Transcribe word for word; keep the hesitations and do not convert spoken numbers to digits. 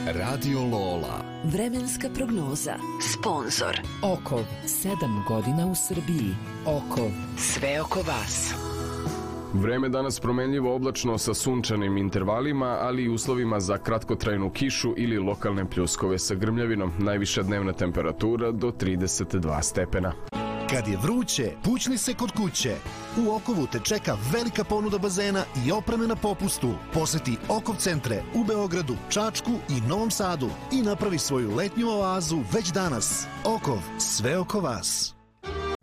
Radio Lola. Vremenska prognoza. Sponzor Okov, sedam godina u Srbiji. Okov, sve oko vas. Vreme danas promenljivo oblačno sa sunčanim intervalima, ali i uslovima za kratkotrajnu kišu ili lokalne pljuskove sa grmljavinom. Najviša dnevna temperatura do trideset dva stepena. Kad je vruće, pućni se kod kuće. U Okovu te čeka velika ponuda bazena i opreme na popustu. Poseti Okov centre u Beogradu, Čačku i Novom Sadu i napravi svoju letnju oazu već danas. Okov, sve oko vas.